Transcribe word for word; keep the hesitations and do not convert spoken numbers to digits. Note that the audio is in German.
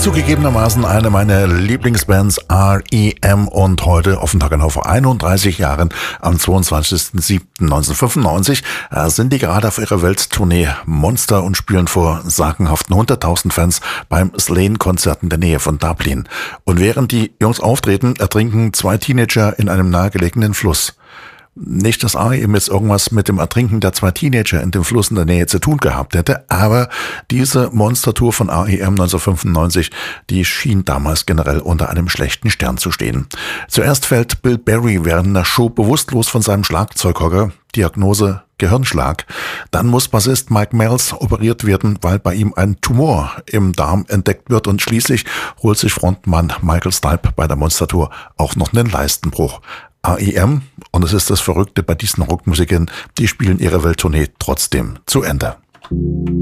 zugegebenermaßen eine meiner Lieblingsbands, R E M, und heute auf den Tag genau vor einunddreißig Jahren, am zweiundzwanzigsten siebten neunzehnhundertfünfundneunzig, sind die gerade auf ihrer Welttournee Monster und spielen vor sagenhaften hunderttausend Fans beim Slane-Konzert in der Nähe von Dublin. Und während die Jungs auftreten, ertrinken zwei Teenager in einem nahegelegenen Fluss. Nicht, dass R E M jetzt irgendwas mit dem Ertrinken der zwei Teenager in dem Fluss in der Nähe zu tun gehabt hätte, aber diese Monstertour von R E M neunzehnhundertfünfundneunzig, die schien damals generell unter einem schlechten Stern zu stehen. Zuerst fällt Bill Berry während der Show bewusstlos von seinem Schlagzeughocker, Diagnose Gehirnschlag. Dann muss Bassist Mike Mills operiert werden, weil bei ihm ein Tumor im Darm entdeckt wird, und schließlich holt sich Frontmann Michael Stipe bei der Monstertour auch noch einen Leistenbruch. R E M, und es ist das Verrückte bei diesen Rockmusikern, die spielen ihre Welttournee trotzdem zu Ende.